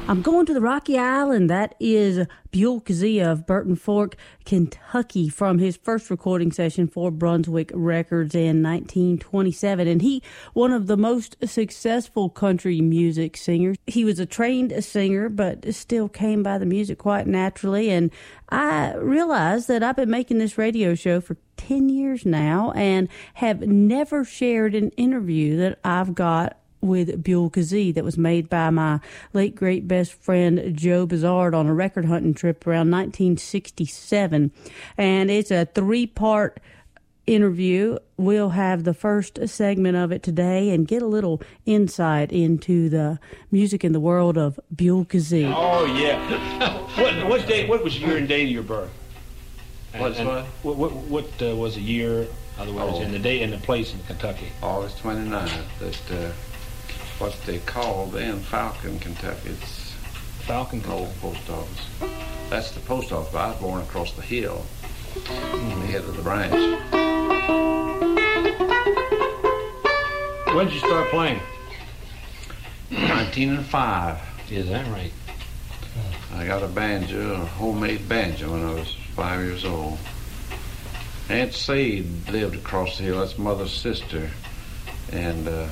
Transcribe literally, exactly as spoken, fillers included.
I'm going to the Rocky Island. That is Buell Kazia of Burton Fork, Kentucky, from his first recording session for Brunswick Records in nineteen twenty-seven. And he, one of the most successful country music singers. He was a trained singer, but still came by the music quite naturally. And I realized that I've been making this radio show for ten years now and have never shared an interview that I've got with Buell Kazia that was made by my late great best friend Joe Bizard on a record hunting trip around nineteen sixty-seven. And it's a three-part interview. We'll have the first segment of it today and get a little insight into the music in the world of Buell Kazia. Oh, yeah. what, what, day, what was the year and date of your birth? What's and, what? What, what, what uh, was the year, otherwise, Oh. and the day and the place in Kentucky? August twenty-ninth at uh, what they called then Falcon, Kentucky. It's Falcon, an old post office. That's the post office, but I was born across the hill, mm-hmm. the head of the branch. When did you start playing? nineteen and five. Is that right? I got a banjo, a homemade banjo, when I was five years old. Aunt Sade lived across the hill. That's Mother's sister. And uh,